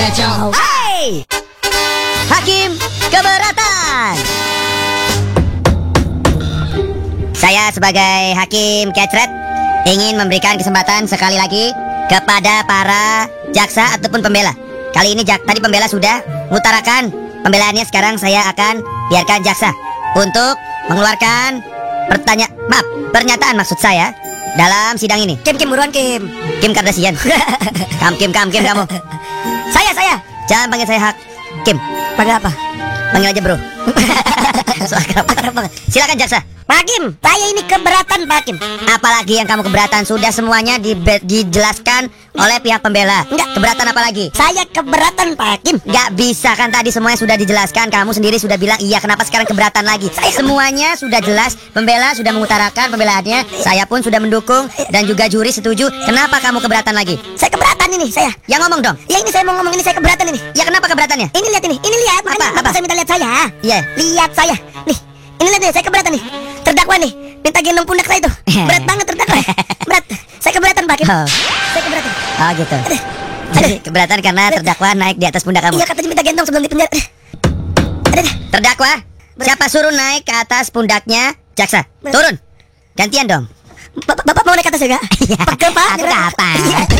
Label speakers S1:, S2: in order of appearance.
S1: Hai, Hakim Keberatan. Saya sebagai Hakim Kecret ingin memberikan kesempatan sekali lagi kepada para jaksa ataupun pembela. Kali ini tadi pembela sudah mengutarakan pembelaannya, sekarang saya akan biarkan jaksa untuk mengeluarkan pernyataan maksud saya dalam sidang ini.
S2: Kim buruan Kim.
S1: Kim Kardashian. Kim kamu. Saya. Jangan panggil saya Hakim.
S2: Panggil apa?
S1: Panggil aja bro. So, akrab banget. Silakan jaksa.
S2: Pak Hakim, saya ini keberatan Pak Hakim.
S1: Apalagi yang kamu keberatan? Sudah semuanya dijelaskan oleh pihak pembela.
S2: Enggak.
S1: Keberatan apa lagi?
S2: Saya keberatan Pak Hakim.
S1: Nggak bisa kan, tadi semuanya sudah dijelaskan. Kamu sendiri sudah bilang iya, kenapa sekarang keberatan lagi? Semuanya sudah jelas. Pembela sudah mengutarakan pembelaannya. Saya pun sudah mendukung dan juga juri setuju. Kenapa kamu keberatan lagi?
S2: Saya keberatan ini saya.
S1: Ya ngomong dong.
S2: Ya ini saya mau ngomong, ini saya keberatan ini.
S1: Ya kenapa keberatannya?
S2: Ini lihat ini. Ini lihat. Makanya
S1: Apa?
S2: saya minta lihat saya.
S1: Iya.
S2: Lihat saya. Nih. Ini lihat nih, saya keberatan nih. Terdakwa nih, minta gendong pundak saya itu. Berat banget terdakwa. Berat. Saya keberatan Pak Hakim.
S1: Oh.
S2: Saya keberatan.
S1: Oh gitu. Jadi keberatan karena terdakwa naik di atas pundak kamu.
S2: Iya, katanya minta gendong sebelum dipenjara.
S1: Terdakwa, siapa suruh naik ke atas pundaknya jaksa? Turun. Gantian dong.
S2: Bapak mau naik ke atas juga?
S1: Iya.
S2: Pegel Pak.
S1: Aku ke atas.
S2: Iya.